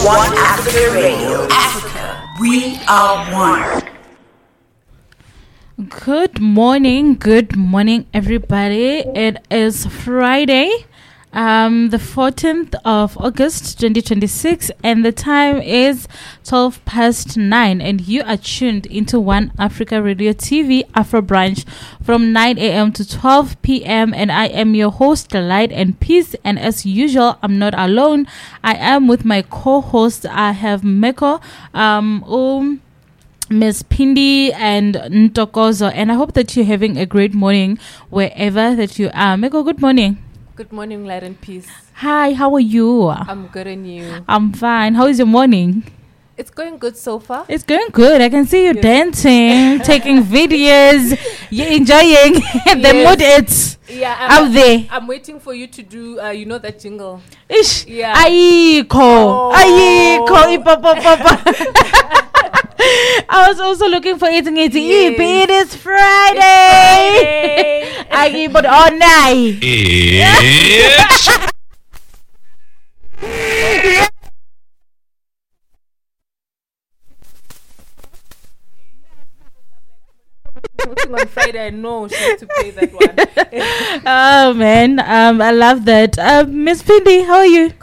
One Africa Radio. Africa, we are one. Good morning, everybody. It is Friday, the 14th of August, 2026, and the time is 9:12, and you are tuned into One Africa Radio TV Afro Branch from 9 a.m. to 12 p.m., and I am your host, Light and Peace, and as usual, I'm not alone. I am with my co-host. I have Meko, Miss Pindi and Ntokozo, and I hope that you're having a great morning wherever that you are. Meko, good morning. Good morning, Light and Peace. Hi, how are you? I'm good, and you? I'm fine. How is your morning? It's going good so far. It's going good. I can see you dancing, taking videos, you're enjoying the mood. It's out there. I'm waiting for you to do, that jingle. Ish. Yeah. Aiko. Papa. I was also looking for eating it. Yes. It is Friday. I eat but all night. On Friday, I know she has to play that one. Oh man, I love that. Miss Pindi, how are you?